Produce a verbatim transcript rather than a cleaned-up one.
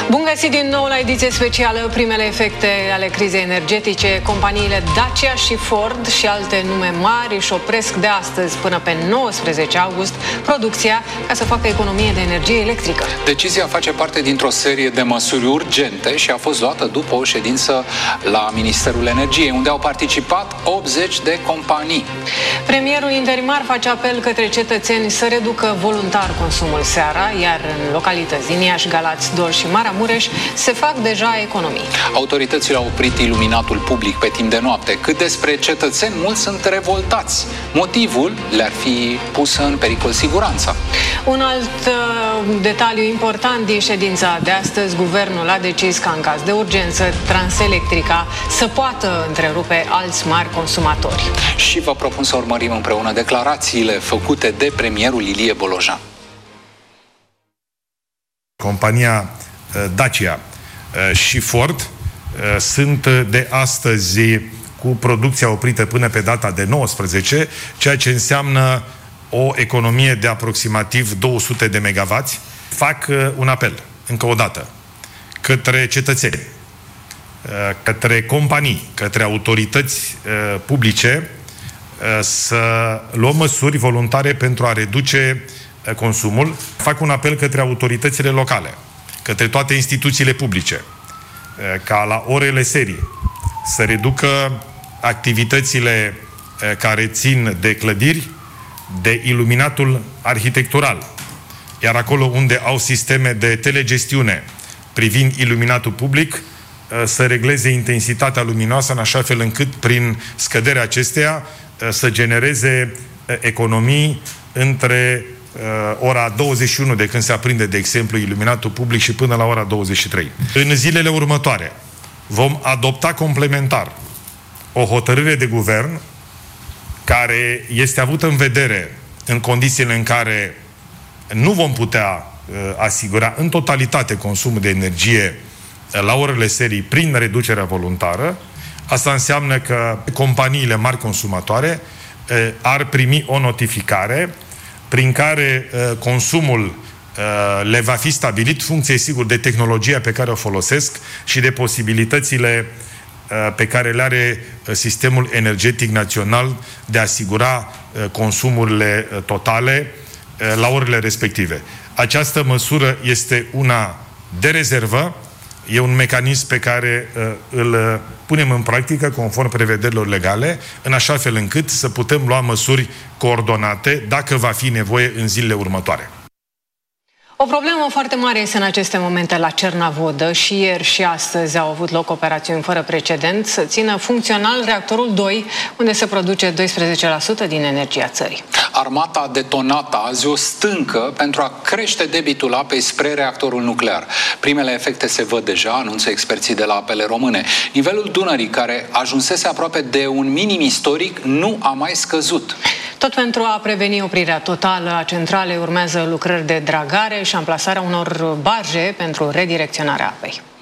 Bun găsit din nou la ediție specială. Primele efecte ale crizei energetice. Companiile Dacia și Ford și alte nume mari își opresc de astăzi până pe nouăsprezece august producția ca să facă economie de energie electrică. Decizia face parte dintr-o serie de măsuri urgente și a fost luată după o ședință la Ministerul Energiei, unde au participat optzeci de companii. Premierul interimar face apel către cetățeni să reducă voluntar consumul seara, iar în localități din Iași, Galați, Dolj și Maramureș se fac deja economii. Autoritățile au oprit iluminatul public pe timp de noapte. Cât despre cetățeni, mulți sunt revoltați. Motivul le-ar fi pus în pericol siguranța. Un alt uh, detaliu important din ședința de astăzi, guvernul a decis ca în caz de urgență Transelectrica să poată întrerupe alți mari consumatori. Și vă propun să urmărim împreună declarațiile făcute de premierul Ilie Bolojan. Compania Dacia și Ford sunt de astăzi cu producția oprită până pe data de nouăsprezece, ceea ce înseamnă o economie de aproximativ două sute de megawatts. Fac un apel, încă o dată, către cetățeni, către companii, către autorități publice să luăm măsuri voluntare pentru a reduce consumul. Fac un apel către autoritățile locale, către toate instituțiile publice, ca la orele serii să reducă activitățile care țin de clădiri, de iluminatul arhitectural. Iar acolo unde au sisteme de telegestiune privind iluminatul public, să regleze intensitatea luminoasă în așa fel încât prin scăderea acesteia să genereze economii între ora douăzeci și unu, de când se aprinde, de exemplu, iluminatul public, și până la ora douăzeci și trei. În zilele următoare vom adopta complementar o hotărâre de guvern care este avută în vedere în condițiile în care nu vom putea uh, asigura în totalitate consumul de energie la orele serii prin reducerea voluntară. Asta înseamnă că companiile mari consumatoare uh, ar primi o notificare prin care uh, consumul uh, le va fi stabilit, funcție, sigur, de tehnologia pe care o folosesc și de posibilitățile uh, pe care le are uh, sistemul energetic național de a asigura uh, consumurile uh, totale uh, la orele respective. Această măsură este una de rezervă, e un mecanism pe care uh, îl uh, punem în practică conform prevederilor legale, în așa fel încât să putem lua măsuri coordonate dacă va fi nevoie în zilele următoare. O problemă foarte mare este în aceste momente la Cernavodă. Și ieri și astăzi au avut loc operațiuni fără precedent să țină funcțional reactorul doi, unde se produce doisprezece la sută din energia țării. Armata a detonat azi o stâncă pentru a crește debitul apei spre reactorul nuclear. Primele efecte se văd deja, anunță experții de la Apele Române. Nivelul Dunării, care ajunsese aproape de un minim istoric, nu a mai scăzut. Tot pentru a preveni oprirea totală a centralei urmează lucrări de dragare și amplasarea unor barje pentru redirecționarea apei.